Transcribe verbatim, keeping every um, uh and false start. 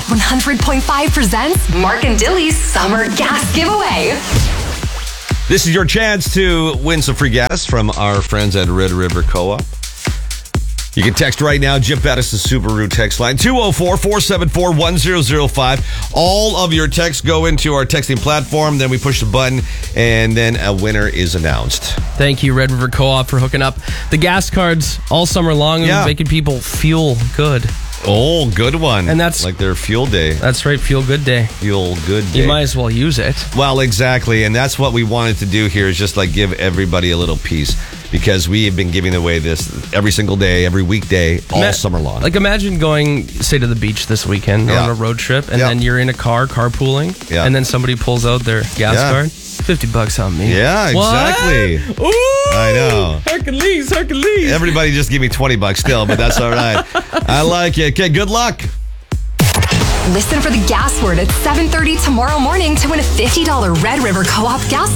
one hundred point five presents Mark and Dilly's Summer Gas Giveaway. This is your chance to win some free gas from our friends at Red River Co-op. You can text right now, Jim Pattison's Subaru text line, two oh four, four seven four, one oh oh five. All of your texts go into our texting platform, then we push the button, and then a winner is announced. Thank you, Red River Co-op, for hooking up the gas cards all summer long and Yeah. making people feel good. Oh, good one. And that's- like their fuel day. That's right, Feel Good Day. Fuel good day. You might as well use it. Well, exactly. And that's what we wanted to do here is just like give everybody a little piece because we have been giving away this every single day, every weekday, all Ma- summer long. Like imagine going, say, to the beach this weekend Yeah. on a road trip, and Yeah. then you're in a car, carpooling, Yeah. and then somebody pulls out their gas Yeah. card. fifty bucks on me. Yeah, What? exactly. Ooh, I know. Hercules, Hercules. Everybody just give me twenty bucks still, but that's all right. I like it. Okay, good luck. Listen for the gas word at seven thirty tomorrow morning to win a fifty dollars Red River Co-op gas